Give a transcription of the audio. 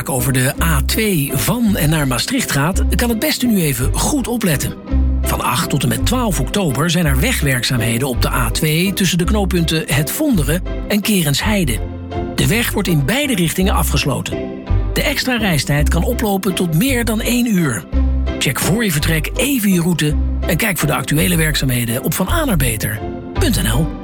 vaak over de A2 van en naar Maastricht gaat, kan het beste nu even goed opletten. Van 8 tot en met 12 oktober zijn er wegwerkzaamheden op de A2 tussen de knooppunten Het Vonderen en Kerensheide. De weg wordt in beide richtingen afgesloten. De extra reistijd kan oplopen tot meer dan 1 uur. Check voor je vertrek even je route en kijk voor de actuele werkzaamheden op vananaarbeter.nl.